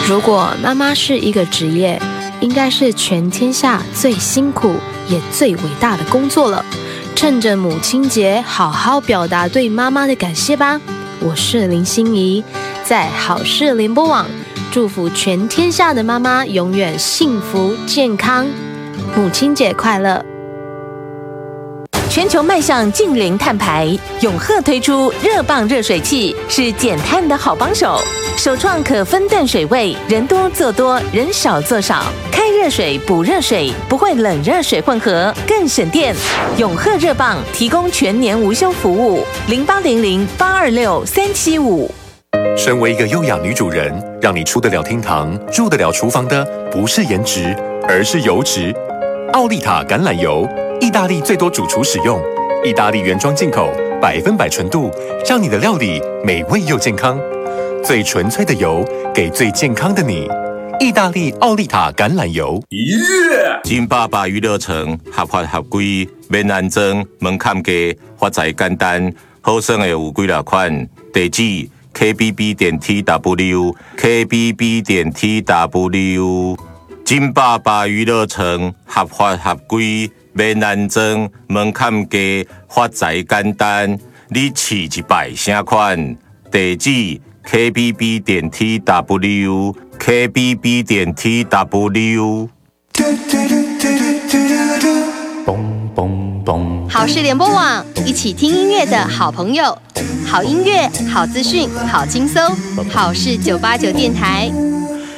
如果妈妈是一个职业，应该是全天下最辛苦也最伟大的工作了。趁着母亲节，好好表达对妈妈的感谢吧。我是林心怡，在好事联播网祝福全天下的妈妈永远幸福健康，母亲节快乐！ 全球迈向净零碳排，永鹤推出热棒热水器，是减碳的好帮手。首创可分段水位，人多做多，人少做少，开热水补热水，不会冷热水混合，更省电。永鹤热棒提供全年无休服务，0800-826-375。 身为一个优雅女主人，让你出得了厅堂、入得了厨房的，不是颜值，而是油脂。奥利塔橄榄油，意大利最多主厨使用，意大利原装进口，100%纯度，让你的料理美味又健康。最纯粹的油，给最健康的你。意大利奥利塔橄榄油。 金爸爸娱乐城合法合规，免安装，门槛低，发财简单，好耍的有几多款？地址 KBB.TW KBB.TW。金爸爸娱乐城合法合规，免安装，门槛低，发财简单。你试一摆啥款？地址 KBB.TW KBB.TW。 好事联播网，一起听音乐的好朋友，好音乐、好资讯、好轻松，好事989电台。